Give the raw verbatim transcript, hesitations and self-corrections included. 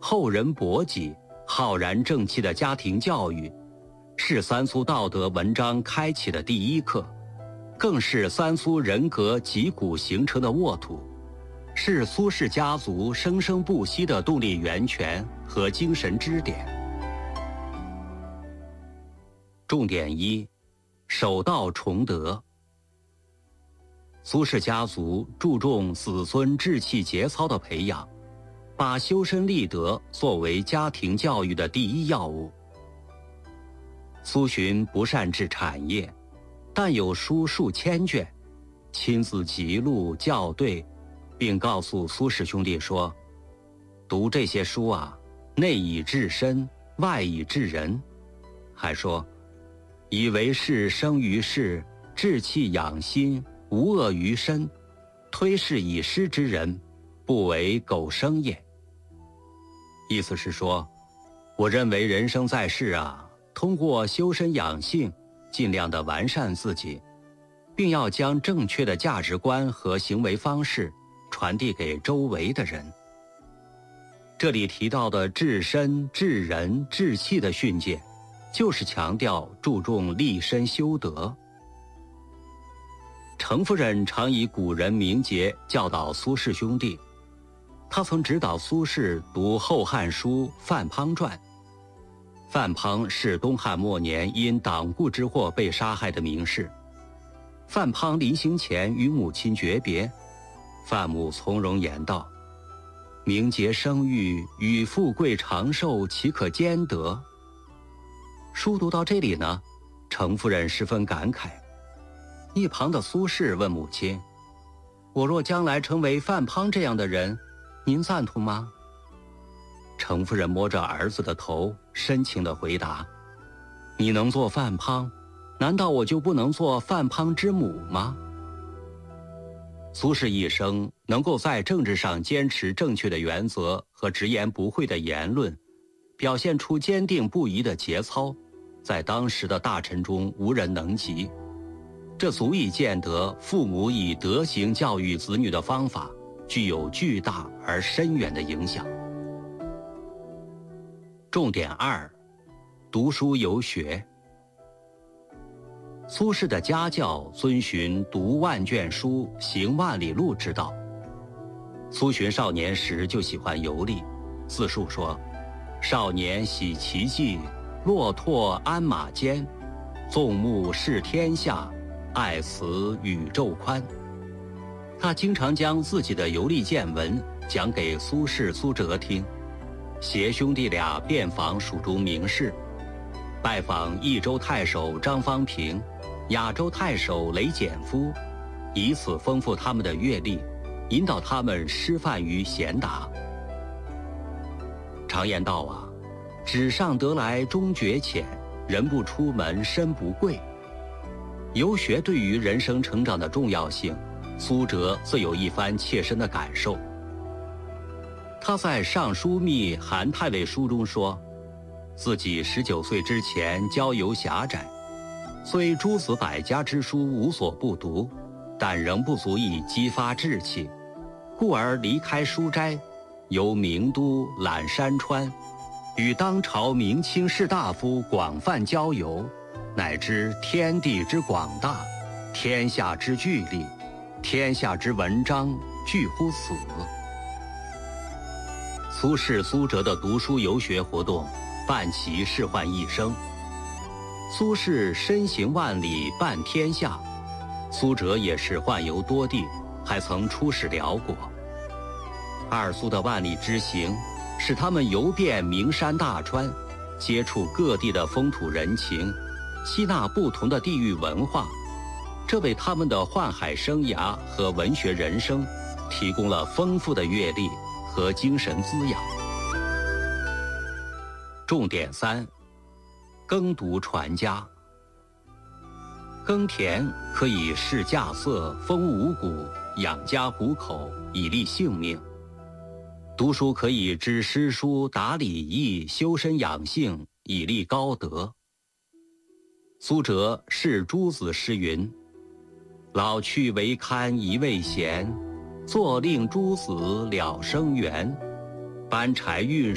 厚人薄己、浩然正气的家庭教育，是三苏道德文章开启的第一课，更是三苏人格脊骨形成的沃土，是苏氏家族生生不息的动力源泉和精神支点。重点一：守道崇德。苏氏家族注重子孙志气节操的培养，把修身立德作为家庭教育的第一要务。苏洵不善治产业，但有书数千卷，亲自辑录校对，并告诉苏氏兄弟说：读这些书啊，内以治身，外以治人。还说：以为是生于世，志气养心，无恶于身，推是以失之人，不为苟生也。意思是说，我认为人生在世啊，通过修身养性，尽量的完善自己，并要将正确的价值观和行为方式传递给周围的人。这里提到的治身、治人、治气的训诫，就是强调注重立身修德。程夫人常以古人名节教导苏氏兄弟，他曾指导苏轼读《后汉书·范滂传》。范滂是东汉末年因党锢之祸被杀害的名士。范滂临行前与母亲诀别，范母从容言道：名节生育，与富贵长寿，岂可兼得？书读到这里呢，程夫人十分感慨。一旁的苏轼问母亲：我若将来成为范滂这样的人，您赞同吗？程夫人摸着儿子的头，深情地回答：你能做范滂，难道我就不能做范滂之母吗？苏轼一生能够在政治上坚持正确的原则和直言不讳的言论，表现出坚定不移的节操，在当时的大臣中无人能及。这足以见得父母以德行教育子女的方法具有巨大而深远的影响。重点二：读书游学。苏轼的家教遵循读万卷书，行万里路之道。苏洵少年时就喜欢游历，自述说：少年喜奇迹，骆驼鞍马间，纵目视天下，爱此宇宙宽。他经常将自己的游历见闻讲给苏轼、苏辙听，携兄弟俩遍访蜀中名士，拜访益州太守张方平、雅州太守雷简夫，以此丰富他们的阅历，引导他们师范于贤达。常言道啊，纸上得来终觉浅，人不出门身不贵。游学对于人生成长的重要性，苏辙自有一番切身的感受。他在《尚书密韩太尉书》中说，自己十九岁之前交游狭窄，虽诸子百家之书无所不读，但仍不足以激发志气，故而离开书斋，游名都、览山川，与当朝明清士大夫广泛交游，乃知天地之广大，天下之巨力，天下之文章具乎此。苏轼、苏辙的读书游学活动伴其仕宦一生。苏轼身行万里伴天下，苏辙也是宦游多地，还曾出使辽国。二苏的万里之行，使他们游遍名山大川，接触各地的风土人情，吸纳不同的地域文化，这为他们的宦海生涯和文学人生提供了丰富的阅历和精神滋养。重点三：耕读传家。耕田可以试稼穑、丰五谷、养家糊口，以利性命；读书可以知诗书、达礼义、修身养性，以立高德。苏辙是诸子诗云：老去为堪一位贤，坐令诸子了生源。搬柴运